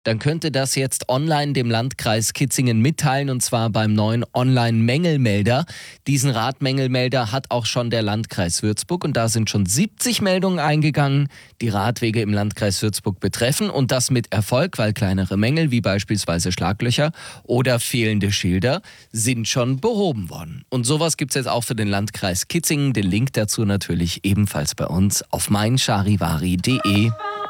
dann könnte das jetzt online dem Landkreis Kitzingen mitteilen, und zwar beim neuen Online-Mängelmelder. Diesen Radmängelmelder hat auch schon der Landkreis Würzburg und da sind schon 70 Meldungen eingegangen, die Radwege im Landkreis Würzburg betreffen, und das mit Erfolg, weil kleinere Mängel wie beispielsweise Schlaglöcher oder fehlende Schilder sind schon behoben worden. Und sowas gibt es jetzt auch für den Landkreis Kitzingen. Den Link dazu natürlich ebenfalls bei uns auf meincharivari.de.